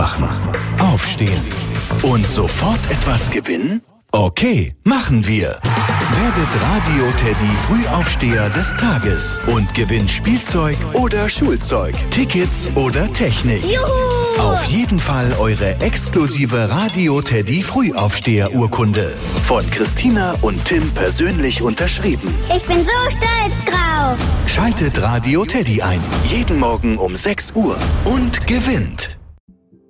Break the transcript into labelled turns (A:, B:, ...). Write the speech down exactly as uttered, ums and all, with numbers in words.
A: Aufwachen, Aufstehen und sofort etwas gewinnen? Okay, machen wir. Werdet Radio Teddy Frühaufsteher des Tages und gewinnt Spielzeug oder Schulzeug, Tickets oder Technik.
B: Juhu!
A: Auf jeden Fall eure exklusive Radio Teddy Frühaufsteher-Urkunde. Von Christina und Tim persönlich unterschrieben.
B: Ich bin so stolz drauf.
A: Schaltet Radio Teddy ein. Jeden Morgen um sechs Uhr und gewinnt.